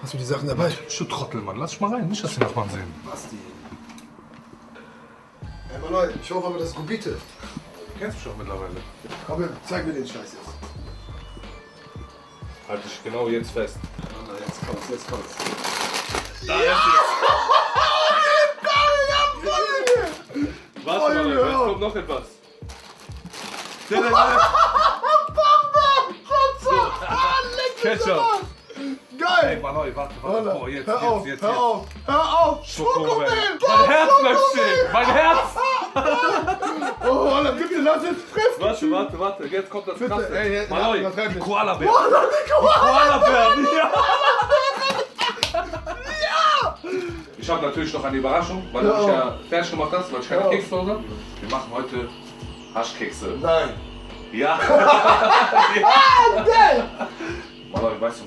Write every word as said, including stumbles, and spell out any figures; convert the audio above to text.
Hast du die Sachen dabei? Du Trottel, Mann. Lass dich mal rein. Nicht, dass die Nachbarn sehen. Basti. Ey, Mann, ich hoffe aber, das ist Gubite. Du kennst mich schon mittlerweile. Komm, zeig mir den Scheiß jetzt. Halt dich genau jetzt fest. Mann, jetzt kommt's, jetzt kommt's. Da ist es. Warte mal, jetzt kommt noch etwas. Ketchup. Geil! Ey, Mann, warte, warte. Boah, jetzt, hör auf, jetzt, jetzt, hör jetzt. auf, hör auf! Schokomel. Mein Herz möchte stehen. Mein Herz. Oh, Alter, bitte lass jetzt fressen! Warte, warte, warte. Jetzt kommt das Krasse. Ey, ey, Mann, übertreib die nicht. Koala-Bären. Koala-Bären, ja. Ich habe natürlich noch eine Überraschung, weil du mich ja fertig gemacht hast, weil ich keine Kekse zu Hause habe. Wir machen heute Haschkekse. Nein. Ja. Ah, geil! Mann, weißt du,